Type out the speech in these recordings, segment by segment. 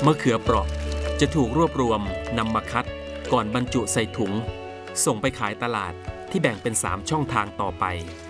มะเขือเปราะจะถูกรวบรวมนำมาคัดก่อนบรรจุใส่ถุงส่งไปขายตลาดที่แบ่งเป็น3ช่องทางต่อไป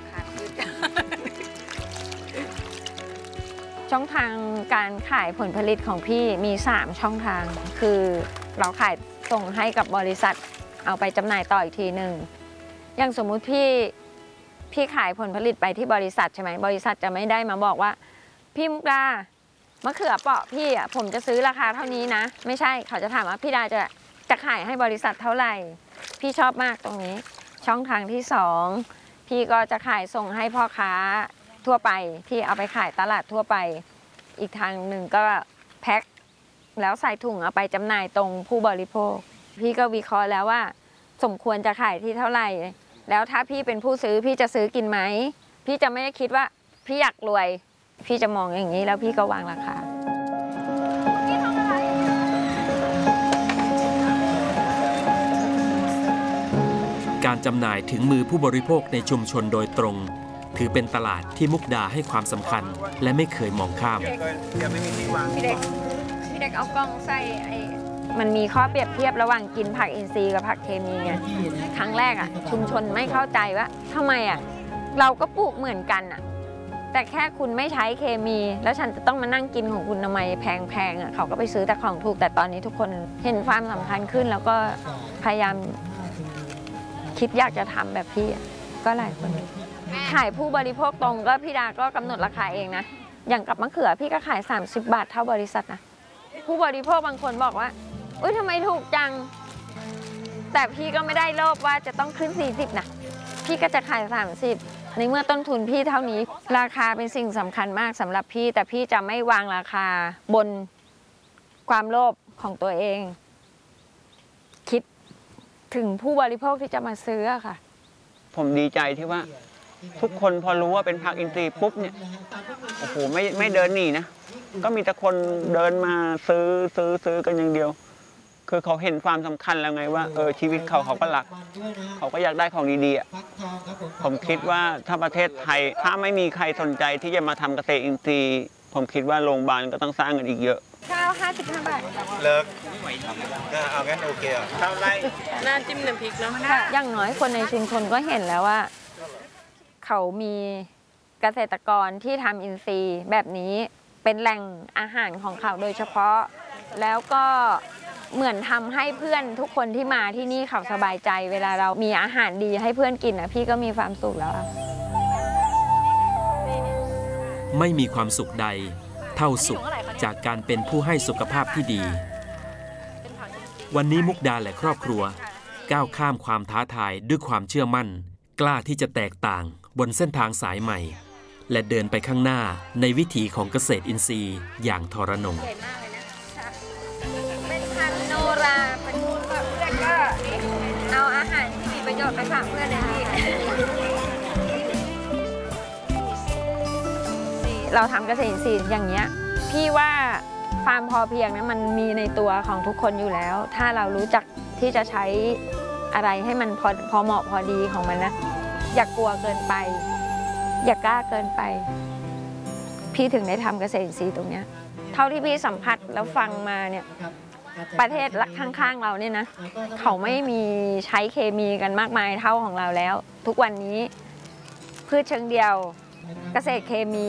ช่องทางการขายผลผลิตของพี่มี3ช่องทางคือเราขายส่งให้กับบริษัทเอาไปจำหน่ายต่ออีกทีหนึ่งอย่างสมมุติพี่ขายผลผลิตไปที่บริษัทใช่ไหมบริษัทจะไม่ได้มาบอกว่าพี่มุกดามะเขือเปราะพี่ผมจะซื้อราคาเท่านี้นะไม่ใช่เขาจะถามว่าพี่ดาจะขายให้บริษัทเท่าไหร่พี่ชอบมากตรงนี้ช่องทางที่2พี่ก็จะขายส่งให้พ่อค้าทั่วไปที่เอาไปขายตลาดทั่วไปอีกทางหนึ่งก็แพ็คแล้วใส่ถุงเอาไปจำหน่ายตรงผู้บริโภคพี่ก็วิเคราะห์แล้วว่าสมควรจะขายที่เท่าไหร่แล้วถ้าพี่เป็นผู้ซื้อพี่จะซื้อกินไหมพี่จะไม่ได้คิดว่าพี่อยากรวยพี่จะมองอย่างนี้แล้วพี่ก็วางราคาการจำหน่ายถึงมือผู้บริโภคในชุมชนโดยตรงถือเป็นตลาดที่มุกดาให้ความสำคัญและไม่เคยมองข้ามพี่เด็กเอากล้องใส่มันมีข้อเปรียบเทียบระหว่างกินผักอินทรีย์กับผักเคมีไงครั้งแรกชุมชนไม่เข้าใจว่าทำไมเราก็ปลูกเหมือนกันแต่แค่คุณไม่ใช้เคมีแล้วฉันจะต้องมานั่งกินของคุณทำไมแพงเขาก็ไปซื้อแต่ของถูกแต่ตอนนี้ทุกคนเห็นความสำคัญขึ้นแล้วก็พยายามคิดอยากจะทำแบบพี่ก็หลายคนขายผู้บริโภคตรงก็พี่ดาก็กำหนดราคาเองนะอย่างกับมะเขือพี่ก็ขาย30 บาทเท่าบริษัทนะผู้บริโภคบางคนบอกว่าอุ้ยทำไมถูกจังแต่พี่ก็ไม่ได้โลภว่าจะต้องขึ้น40นะพี่ก็จะขาย30ในเมื่อต้นทุนพี่เท่านี้ราคาเป็นสิ่งสำคัญมากสำหรับพี่แต่พี่จะไม่วางราคาบนความโลภของตัวเองคิดถึงผู้บริโภคที่จะมาซื้อค่ะผมดีใจที่ว่าทุกคนพอรู้ว่าเป็นผักอินทรีย์ปุ๊บเนี่ยโอ้โหไม่เดินหนีนะก็มีแต่คนเดินมาซื้อกันอย่างเดียวคือเขาเห็นความสำคัญแล้วไงว่าชีวิตเขาก็รักเขาก็อยากได้ของดีๆผมคิดว่าถ้าประเทศไทยถ้าไม่มีใครสนใจที่จะมาทำเกษตรอินทรีย์ผมคิดว่าโรงพยาบาลก็ต้องสร้างกันอีกเยอะข้าว55 บาทเลิกเอางั้นโอเคข้าวไร่น่าจิ้มน้ำพริกเนาะอย่างน้อยคนในชุมชนก็เห็นแล้วว่าเขามีเกษตรกรที่ทำอินทรีย์แบบนี้เป็นแหล่งอาหารของเขาโดยเฉพาะแล้วก็เหมือนทำให้เพื่อนทุกคนที่มาที่นี่เขาสบายใจเวลาเรามีอาหารดีให้เพื่อนกินพี่ก็มีความสุขแล้วไม่มีความสุขใดเท่าสุขจากการเป็นผู้ให้สุขภาพที่ดีวันนี้มุกดาและครอบครัวก้าวข้ามความท้าทายด้วยความเชื่อมั่นกล้าที่จะแตกต่างบนเส้นทางสายใหม่และเดินไปข้างหน้าในวิถีของเกษตรอินทรีย์อย่างทรนงเป็นพันโนราเป็นเพื่อนก็เอาอาหารที่มีประโยชน์ไปฝากเพื่อนในที่เราทำเกษตรอินทรีย์อย่างเงี้ยพี่ว่าความพอเพียงนะมันมีในตัวของทุกคนอยู่แล้วถ้าเรารู้จักที่จะใช้อะไรให้มันพอเหมาะพอดีของมันนะอย่ากลัวเกินไปอย่ากล้าเกินไปพี่ถึงได้ทำเกษตรอินทรีย์ตรงเนี้ยเท่าที่พี่สัมผัสแล้วฟังมาเนี่ยประเทศข้างๆเราเนี่ยนะเขาไม่มีใช้เคมีกันมากมายเท่าของเราแล้วทุกวันนี้พืชเชิงเดียวเกษตรเคมี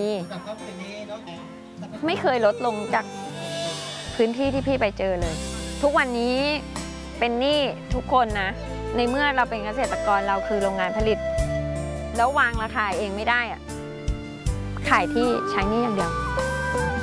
ไม่เคยลดลงจากพื้นที่ที่พี่ไปเจอเลยทุกวันนี้เป็นหนี้ทุกคนนะในเมื่อเราเป็นเกษตรกรเราคือโรงงานผลิตแล้ววางราคาเองไม่ได้ขายที่ใช้หนี้อย่างเดียว